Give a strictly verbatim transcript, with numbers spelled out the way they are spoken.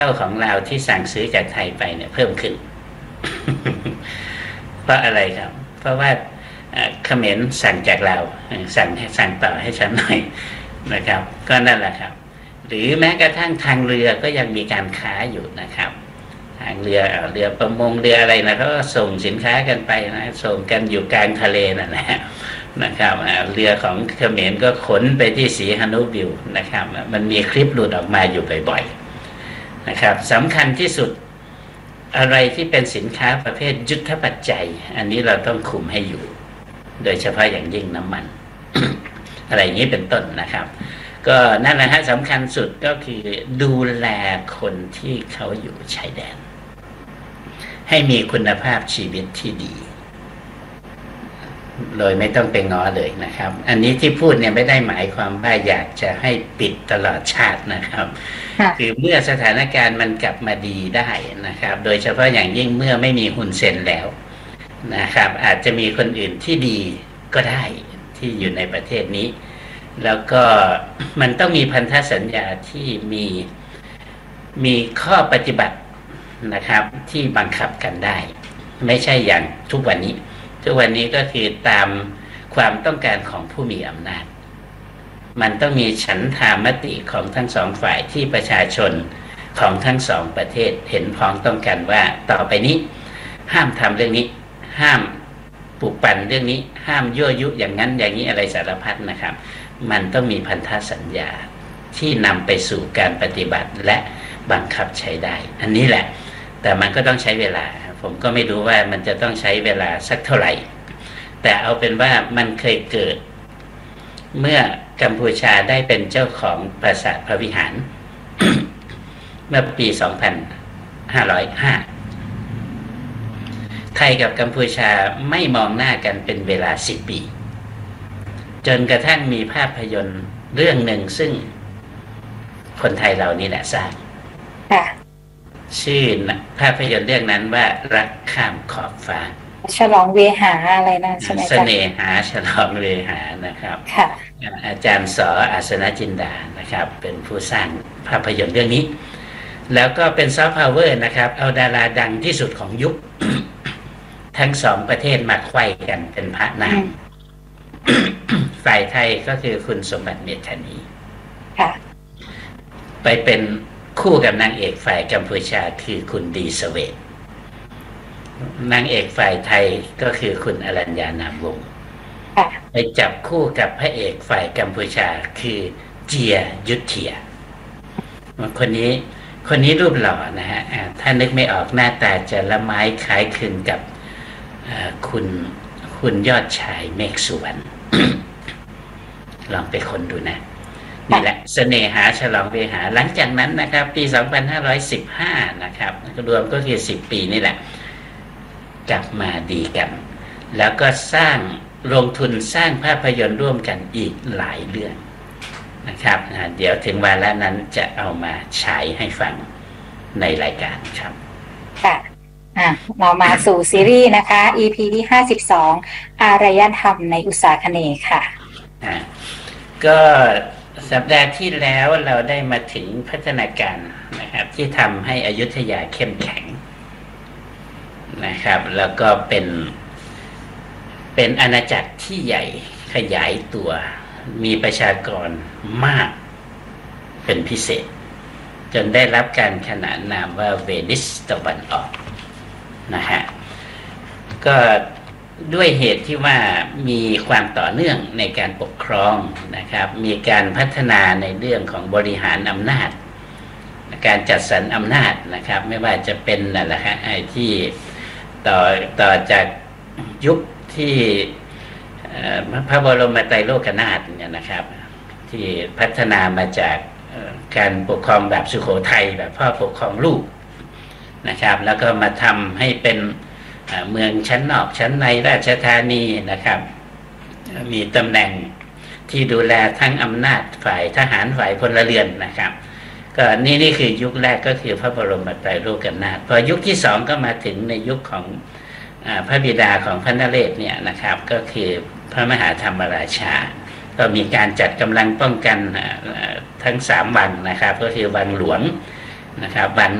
เจ้าของเราที่สั่งซื้อจากไทยไปเนี่ยเพิ่มขึ้น เพราะอะไรครับ เพราะว่าเขมรสั่งจากเราสั่งให้สั่งต่อให้ฉันหน่อยนะครับ ก็นั่นแหละครับหรือแม้กระทั่งทางเรือก็ยังมีการค้าอยู่นะครับทางเรือเรือประมงเรืออะไรนะเขาก็ส่งสินค้ากันไปนะส่งกันอยู่กลางทะเลนั่นแหละนะครับเรือของเขมรก็ขนไปที่สีฮานุบิวนะครับมันมีคลิปหลุดออกมาอยู่บ่อยๆนะครับสำคัญที่สุดอะไรที่เป็นสินค้าประเภทยุทธปัจจัยอันนี้เราต้องคุมให้อยู่โดยเฉพาะอย่างยิ่งน้ำมัน อะไรอย่างนี้เป็นต้นนะครับก็นั่นแหละฮะสำคัญสุดก็คือดูแลคนที่เขาอยู่ชายแดนให้มีคุณภาพชีวิตที่ดีโดยไม่ต้องไปง้อเลยนะครับอันนี้ที่พูดเนี่ยไม่ได้หมายความว่าอยากจะให้ปิดตลอดชาตินะครับคือเมื่อสถานการณ์มันกลับมาดีได้นะครับโดยเฉพาะอย่างยิ่งเมื่อไม่มีฮุนเซนแล้วนะครับอาจจะมีคนอื่นที่ดีก็ได้ที่อยู่ในประเทศนี้แล้วก็มันต้องมีพันธสัญญาที่มีมีข้อปฏิบัตินะครับที่บังคับกันได้ไม่ใช่อย่างทุกวันนี้ทุกวันนี้ก็คือตามความต้องการของผู้มีอำนาจมันต้องมีฉันทามติของทั้งสองฝ่ายที่ประชาชนของทั้งสองประเทศเห็นพ้องต้องกันว่าต่อไปนี้ห้ามทำเรื่องนี้ห้ามปลุกปั่นเรื่องนี้ห้ามยั่วยุอย่างนั้นอย่างนี้อะไรสารพัดนะครับมันต้องมีพันธสัญญาที่นำไปสู่การปฏิบัติและบังคับใช้ได้อันนี้แหละแต่มันก็ต้องใช้เวลาผมก็ไม่รู้ว่ามันจะต้องใช้เวลาสักเท่าไหร่แต่เอาเป็นว่ามันเคยเกิดเมื่อกัมพูชาได้เป็นเจ้าของปราสาทพระวิหาร เมื่อปีสองพันห้าร้อยห้าไทยกับกัมพูชาไม่มองหน้ากันเป็นเวลาสิบปีจนกระทั่งมีภาพยนตร์เรื่องหนึ่งซึ่งคนไทยเรานี่แหละสร้างชื่อภาพยนตร์เรื่องนั้นว่ารักข้ามขอบฟ้าฉลองเวหาอะไรนะใช่ไหมเสน่หาฉลองเวหานะครับอาจารย์สออาสนจินดานะครับเป็นผู้สร้างภาพยนตร์เรื่องนี้แล้วก็เป็นซอฟต์พาวเวอร์นะครับเอาดาราดังที่สุดของยุค ทั้งสองประเทศมาไขว้กันเป็นพระนาง ฝ่ายไทยก็คือคุณสมบัติเมธานีไปเป็นคู่กับนางเอกฝ่ายกัมพูชาคือคุณดีเสเวตนางเอกฝ่ายไทยก็คือคุณอรัญญานามวงศ์ไปจับคู่กับพระเอกฝ่ายกัมพูชาคือเจียยุทธเทียคนนี้คนนี้รูปหล่อนะฮะถ้านึกไม่ออกหน้าตาจะละไม้คล้ายคลึงกับคุณคุณยอดชายเมฆสุวรรณ ลองไปค้นดูนะนี่แหละเสน่หาฉลองเวหาหลังจากนั้นนะครับปีสองพันห้าร้อยสิบห้านะครับรวมก็คือสิบปีนี่แหละกลับมาดีกันแล้วก็สร้างลงทุนสร้างภาพยนตร์ร่วมกันอีกหลายเรื่องนะครับเดี๋ยวถึงวาระนั้นจะเอามาฉายให้ฟังในรายการครับค่ะอ่ะเรามาสู่ซีรีส์นะคะ อี พี ที่ห้าสิบสองอารยธรรมในอุษาคเนย์ค่ะอ่าก็สัปดาห์ที่แล้วเราได้มาถึงพัฒนาการนะครับที่ทำให้อยุธยาเข้มแข็งนะครับแล้วก็เป็นเป็นอาณาจักรที่ใหญ่ขยายตัวมีประชากรมากเป็นพิเศษจนได้รับการขนานนามว่าเวนิสตะวันออกนะฮะก็ด้วยเหตุที่ว่ามีความต่อเนื่องในการปกครองนะครับมีการพัฒนาในเรื่องของบริหารอำนาจการจัดสรรอำนาจนะครับไม่ว่าจะเป็นนั่นแหละฮะไอ้ที่ต่อต่อจากยุคที่พระบรมไตรโลกนาถเนี่ยนะครับที่พัฒนามาจากการปกครองแบบสุโขทัยแบบพ่อปกครองลูกนะครับแล้วก็มาทำให้เป็นเมืองชั้นนอกชั้นในราชธานีนะครับมีตำแหน่งที่ดูแลทั้งอำนาจฝ่ายทหารฝ่ายพลเรือนนะครับก็นี่นี่คือยุคแรกก็คือพระบรมไตรโลกนาถพอยุคที่สองก็มาถึงในยุคของพระบิดาของพระนเรศเนี่ยนะครับก็คือพระมหาธรรมราชาก็มีการจัดกำลังป้องกันทั้งสามวังนะครับก็คือวังหลวงนะครับวัน